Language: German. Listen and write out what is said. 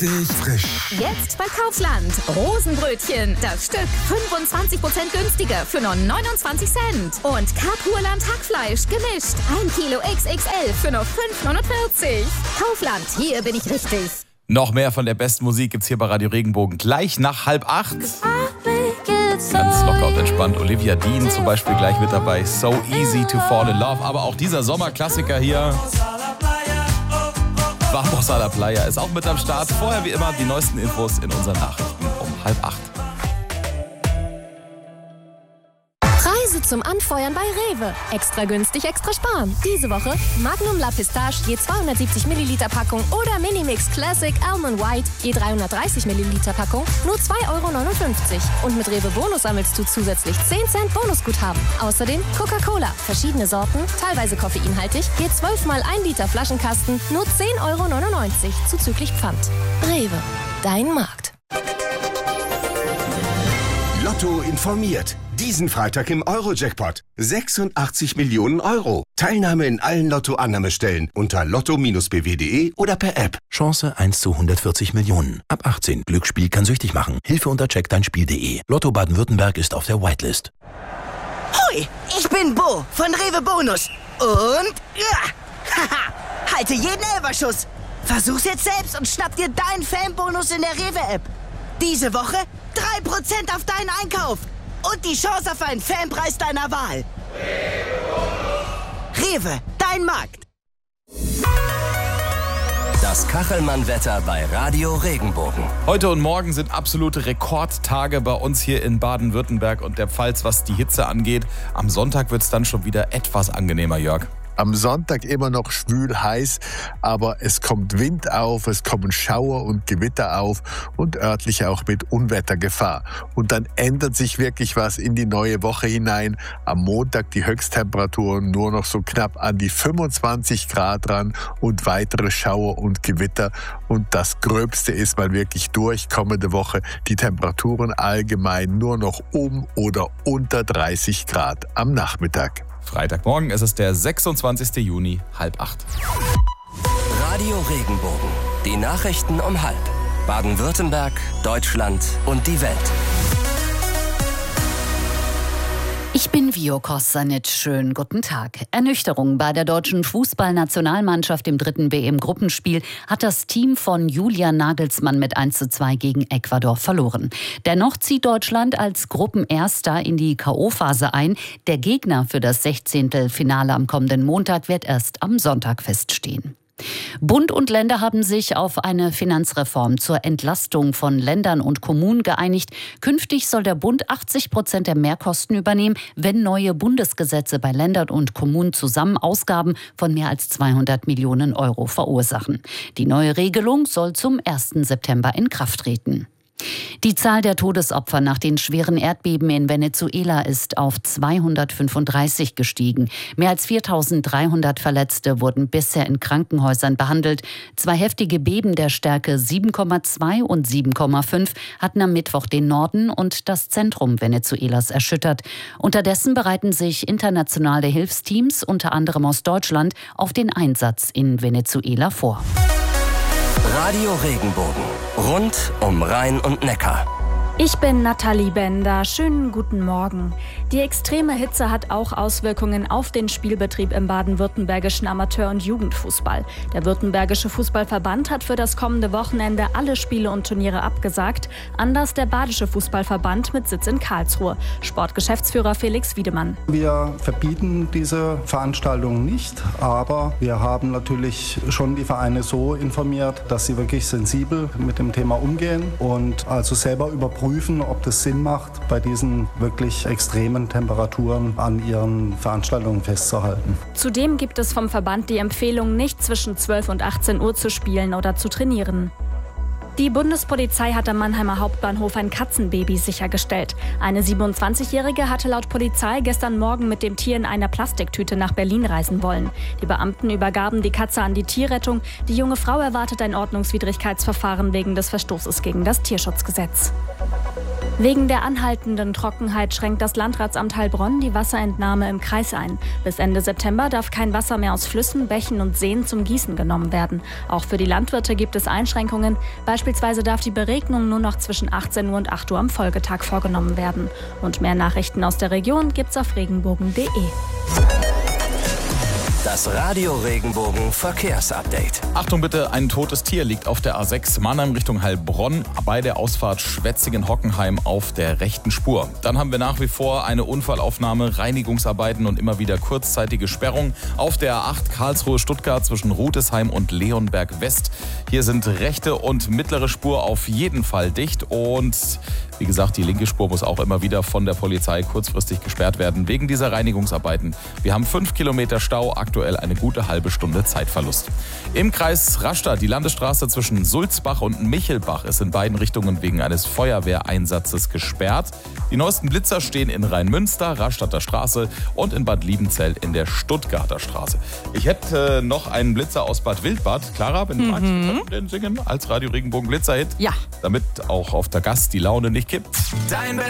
frisch. Jetzt bei Kaufland. Rosenbrötchen. Das Stück 25% günstiger für nur 29 Cent. Und Kapurland Hackfleisch gemischt. 1 Kilo XXL für nur 5,49. Kaufland, hier bin ich richtig. Noch mehr von der besten Musik gibt's hier bei Radio Regenbogen. Gleich nach 7:30. Ganz locker und entspannt. Olivia Dean zum Beispiel gleich mit dabei. So Easy to Fall in Love. Aber auch dieser Sommerklassiker hier. Vamos a la Playa ist auch mit am Start. Vorher wie immer die neuesten Infos in unseren Nachrichten um 7:30. Preise zum Anfeuern bei Rewe. Extra günstig, extra sparen. Diese Woche Magnum La Pistache je 270 Milliliter Packung oder Minimix Classic Almond White je 330 Milliliter Packung nur 2,59 €. Und mit Rewe Bonus sammelst du zusätzlich 10 Cent Bonusguthaben. Außerdem Coca-Cola, verschiedene Sorten, teilweise koffeinhaltig, je 12 mal 1 Liter Flaschenkasten nur 10,99 € zuzüglich Pfand. Rewe, dein Markt. Lotto informiert. Diesen Freitag im Euro-Jackpot. 86 Millionen Euro. Teilnahme in allen Lotto-Annahmestellen unter lotto-bw.de oder per App. Chance 1 zu 140 Millionen. Ab 18. Glücksspiel kann süchtig machen. Hilfe unter checkdeinspiel.de. Lotto Baden-Württemberg ist auf der Whitelist. Hoi, ich bin Bo von Rewe Bonus. Und haha, halte jeden Elferschuss. Versuch's jetzt selbst und schnapp dir deinen Fanbonus in der Rewe-App. Diese Woche 3% auf deinen Einkauf. Und die Chance auf einen Fanpreis deiner Wahl. Rewe, dein Markt. Das Kachelmann-Wetter bei Radio Regenbogen. Heute und morgen sind absolute Rekordtage bei uns hier in Baden-Württemberg und der Pfalz, was die Hitze angeht. Am Sonntag wird es dann schon wieder etwas angenehmer, Jörg. Am Sonntag immer noch schwül heiß, aber es kommt Wind auf, es kommen Schauer und Gewitter auf und örtlich auch mit Unwettergefahr. Und dann ändert sich wirklich was in die neue Woche hinein. Am Montag die Höchsttemperaturen nur noch so knapp an die 25 Grad ran und weitere Schauer und Gewitter. Und das Gröbste ist mal wirklich durch. Kommende Woche die Temperaturen allgemein nur noch um oder unter 30 Grad am Nachmittag. Freitagmorgen ist es der 26. Juni, 7:30. Radio Regenbogen. Die Nachrichten um 12:30. Baden-Württemberg, Deutschland und die Welt. Ich bin Vio Kostanic. Schönen guten Tag. Ernüchterung bei der deutschen Fußballnationalmannschaft im 3. WM-Gruppenspiel hat das Team von Julian Nagelsmann mit 1:2 gegen Ecuador verloren. Dennoch zieht Deutschland als Gruppenerster in die K.O.-Phase ein. Der Gegner für das 16. Finale am kommenden Montag wird erst am Sonntag feststehen. Bund und Länder haben sich auf eine Finanzreform zur Entlastung von Ländern und Kommunen geeinigt. Künftig soll der Bund 80% der Mehrkosten übernehmen, wenn neue Bundesgesetze bei Ländern und Kommunen zusammen Ausgaben von mehr als 200 Millionen € verursachen. Die neue Regelung soll zum 1. September in Kraft treten. Die Zahl der Todesopfer nach den schweren Erdbeben in Venezuela ist auf 235 gestiegen. Mehr als 4.300 Verletzte wurden bisher in Krankenhäusern behandelt. 2 heftige Beben der Stärke 7,2 und 7,5 hatten am Mittwoch den Norden und das Zentrum Venezuelas erschüttert. Unterdessen bereiten sich internationale Hilfsteams, unter anderem aus Deutschland, auf den Einsatz in Venezuela vor. Radio Regenbogen. Rund um Rhein und Neckar. Ich bin Nathalie Bender. Schönen guten Morgen. Die extreme Hitze hat auch Auswirkungen auf den Spielbetrieb im baden-württembergischen Amateur- und Jugendfußball. Der Württembergische Fußballverband hat für das kommende Wochenende alle Spiele und Turniere abgesagt. Anders der Badische Fußballverband mit Sitz in Karlsruhe. Sportgeschäftsführer Felix Wiedemann. Wir verbieten diese Veranstaltungen nicht, aber wir haben natürlich schon die Vereine so informiert, dass sie wirklich sensibel mit dem Thema umgehen und also selber überprüfen, ob das Sinn macht, bei diesen wirklich extremen Temperaturen an ihren Veranstaltungen festzuhalten. Zudem gibt es vom Verband die Empfehlung, nicht zwischen 12 und 18 Uhr zu spielen oder zu trainieren. Die Bundespolizei hat am Mannheimer Hauptbahnhof ein Katzenbaby sichergestellt. Eine 27-Jährige hatte laut Polizei gestern Morgen mit dem Tier in einer Plastiktüte nach Berlin reisen wollen. Die Beamten übergaben die Katze an die Tierrettung. Die junge Frau erwartet ein Ordnungswidrigkeitsverfahren wegen des Verstoßes gegen das Tierschutzgesetz. Wegen der anhaltenden Trockenheit schränkt das Landratsamt Heilbronn die Wasserentnahme im Kreis ein. Bis Ende September darf kein Wasser mehr aus Flüssen, Bächen und Seen zum Gießen genommen werden. Auch für die Landwirte gibt es Einschränkungen. Beispielsweise darf die Beregnung nur noch zwischen 18 Uhr und 8 Uhr am Folgetag vorgenommen werden. Und mehr Nachrichten aus der Region gibt's auf regenbogen.de. Das Radio Regenbogen Verkehrsupdate. Achtung bitte, ein totes Tier liegt auf der A6 Mannheim Richtung Heilbronn bei der Ausfahrt Schwetzingen-Hockenheim auf der rechten Spur. Dann haben wir nach wie vor eine Unfallaufnahme, Reinigungsarbeiten und immer wieder kurzzeitige Sperrung auf der A8 Karlsruhe-Stuttgart zwischen Rudesheim und Leonberg West. Hier sind rechte und mittlere Spur auf jeden Fall dicht und wie gesagt, die linke Spur muss auch immer wieder von der Polizei kurzfristig gesperrt werden wegen dieser Reinigungsarbeiten. Wir haben 5 Kilometer Stau, aktuell eine gute halbe Stunde Zeitverlust. Im Kreis Rastatt, die Landesstraße zwischen Sulzbach und Michelbach ist in beiden Richtungen wegen eines Feuerwehreinsatzes gesperrt. Die neuesten Blitzer stehen in Rheinmünster, Rastatter Straße und in Bad Liebenzell in der Stuttgarter Straße. Ich hätte noch einen Blitzer aus Bad Wildbad. Clara, wenn du magst, können wir den singen als Radio Regenbogen Blitzerhit? Ja. Damit auch auf der Gast die Laune nicht kippt. Dein